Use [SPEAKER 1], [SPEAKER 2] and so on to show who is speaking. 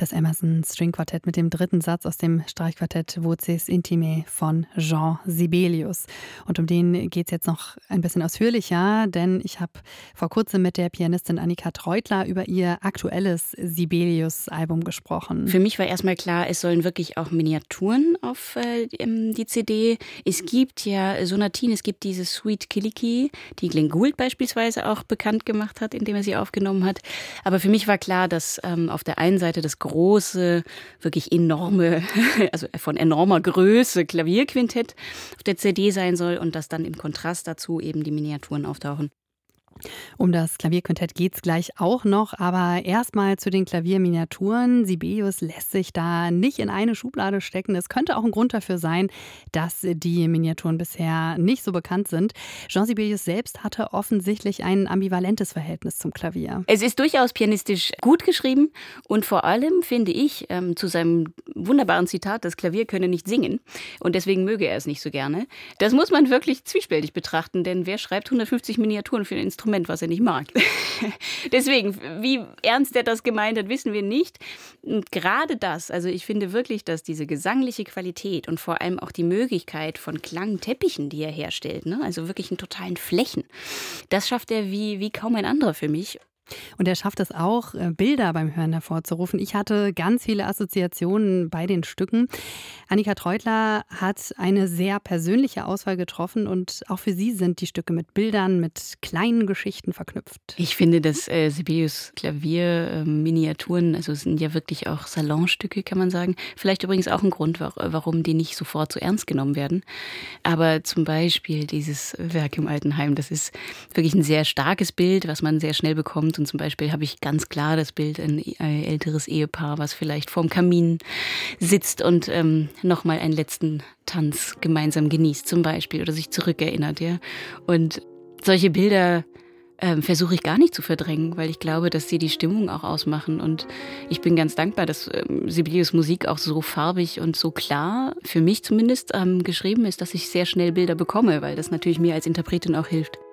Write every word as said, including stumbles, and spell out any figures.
[SPEAKER 1] Das Emerson String Quartett mit dem dritten Satz aus dem Streichquartett Voces Intime von Jean Sibelius. Und um den geht es jetzt noch ein bisschen ausführlicher, denn ich habe vor kurzem mit der Pianistin Annika Treutler über ihr aktuelles Sibelius-Album gesprochen.
[SPEAKER 2] Für mich war erstmal klar, es sollen wirklich auch Miniaturen auf äh, die C D. Es gibt ja Sonatinen, es gibt diese Suite Kiliky, die Glenn Gould beispielsweise auch bekannt gemacht hat, indem er sie aufgenommen hat. Aber für mich war klar, dass ähm, auf der einen Seite das große, wirklich enorme, also von enormer Größe Klavierquintett auf der C D sein soll und dass dann im Kontrast dazu eben die Miniaturen auftauchen.
[SPEAKER 1] Um das Klavierquintett geht es gleich auch noch, aber erstmal zu den Klavierminiaturen. Sibelius lässt sich da nicht in eine Schublade stecken. Es könnte auch ein Grund dafür sein, dass die Miniaturen bisher nicht so bekannt sind. Jean Sibelius selbst hatte offensichtlich ein ambivalentes Verhältnis zum Klavier.
[SPEAKER 2] Es ist durchaus pianistisch gut geschrieben und vor allem finde ich ähm, zu seinem wunderbaren Zitat, das Klavier könne nicht singen und deswegen möge er es nicht so gerne. Das muss man wirklich zwiespältig betrachten, denn wer schreibt hundertfünfzig Miniaturen für ein Instrument, was er nicht mag. Deswegen, wie ernst er das gemeint hat, wissen wir nicht. Und gerade das, also ich finde wirklich, dass diese gesangliche Qualität und vor allem auch die Möglichkeit von Klangteppichen, die er herstellt, ne, also wirklich einen totalen Flächen, das schafft er wie, wie kaum ein anderer für mich.
[SPEAKER 1] Und er schafft es auch, Bilder beim Hören hervorzurufen. Ich hatte ganz viele Assoziationen bei den Stücken. Annika Treutler hat eine sehr persönliche Auswahl getroffen und auch für sie sind die Stücke mit Bildern, mit kleinen Geschichten verknüpft.
[SPEAKER 2] Ich finde, dass äh, Sibelius Klavier-Miniaturen, äh, also es sind ja wirklich auch Salonstücke, kann man sagen. Vielleicht übrigens auch ein Grund, warum die nicht sofort so ernst genommen werden. Aber zum Beispiel dieses Werk im Altenheim, das ist wirklich ein sehr starkes Bild, was man sehr schnell bekommt. Und zum Beispiel habe ich ganz klar das Bild, ein älteres Ehepaar, was vielleicht vorm Kamin sitzt und ähm, nochmal einen letzten Tanz gemeinsam genießt zum Beispiel oder sich zurückerinnert. Ja? Und solche Bilder ähm, versuche ich gar nicht zu verdrängen, weil ich glaube, dass sie die Stimmung auch ausmachen. Und ich bin ganz dankbar, dass ähm, Sibelius Musik auch so farbig und so klar, für mich zumindest, ähm, geschrieben ist, dass ich sehr schnell Bilder bekomme, weil das natürlich mir als Interpretin auch hilft.